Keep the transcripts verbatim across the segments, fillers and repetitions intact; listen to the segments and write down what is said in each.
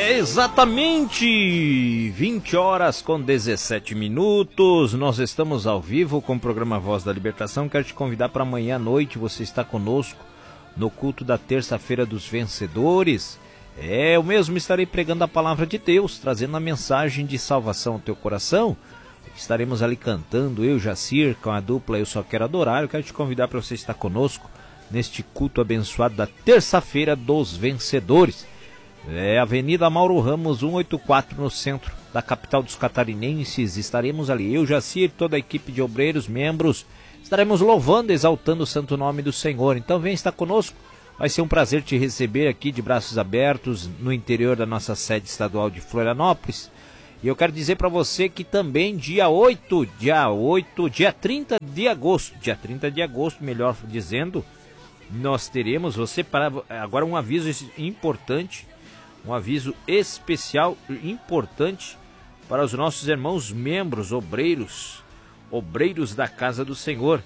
Exatamente vinte horas com dezessete minutos, nós estamos ao vivo com o programa Voz da Libertação. Quero te convidar para amanhã à noite, você está conosco no culto da terça-feira dos vencedores. É, eu mesmo estarei pregando a palavra de Deus, trazendo a mensagem de salvação ao teu coração. Estaremos ali cantando, eu, Jacir, com a dupla Eu Só Quero Adorar. Eu quero te convidar para você estar conosco neste culto abençoado da terça-feira dos vencedores. É Avenida Mauro Ramos, cento e oitenta e quatro, no centro da capital dos catarinenses. Estaremos ali, eu, Jacir, toda a equipe de obreiros, membros, estaremos louvando, exaltando o santo nome do Senhor. Então vem estar conosco, vai ser um prazer te receber aqui de braços abertos no interior da nossa sede estadual de Florianópolis. E eu quero dizer para você que também dia oito, dia oito, dia trinta de agosto, dia trinta de agosto, melhor dizendo, nós teremos, você para agora um aviso importante, um aviso especial importante para os nossos irmãos membros, obreiros, obreiros da Casa do Senhor,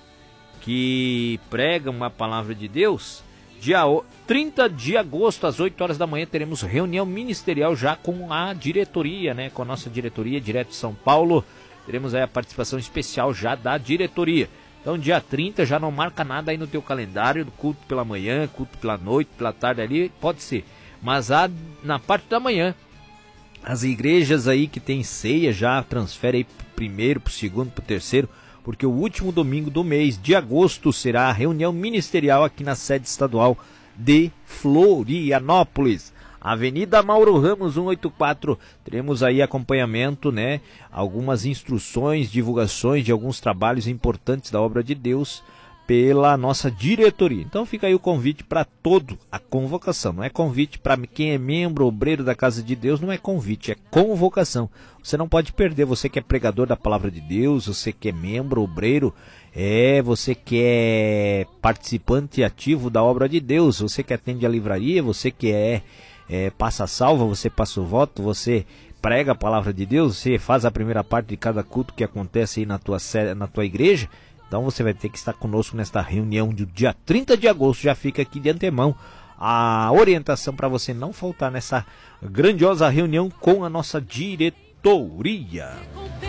que pregam a palavra de Deus. Dia trinta de agosto, às oito horas da manhã, teremos reunião ministerial já com a diretoria, né? Com a nossa diretoria, direto de São Paulo. Teremos aí a participação especial já da diretoria. Então, dia trinta, já não marca nada aí no teu calendário, culto pela manhã, culto pela noite, pela tarde ali, pode ser. Mas a, na parte da manhã, as igrejas aí que tem ceia já transferem aí pro primeiro, pro segundo, pro terceiro, porque o último domingo do mês de agosto será a reunião ministerial aqui na sede estadual de Florianópolis. Avenida Mauro Ramos, cento e oitenta e quatro, teremos aí acompanhamento, né? Algumas instruções, divulgações de alguns trabalhos importantes da obra de Deus pela nossa diretoria. Então fica aí o convite para todo, a convocação. Não é convite para quem é membro, obreiro da Casa de Deus, não é convite, é convocação. Você não pode perder, você que é pregador da palavra de Deus, você que é membro, obreiro, é você que é participante ativo da obra de Deus, você que atende a livraria, você que é, é passa salva, você passa o voto, você prega a palavra de Deus, você faz a primeira parte de cada culto que acontece aí na tua, na tua igreja. Então você vai ter que estar conosco nesta reunião do dia trinta de agosto. Já fica aqui de antemão a orientação para você não faltar nessa grandiosa reunião com a nossa diretoria.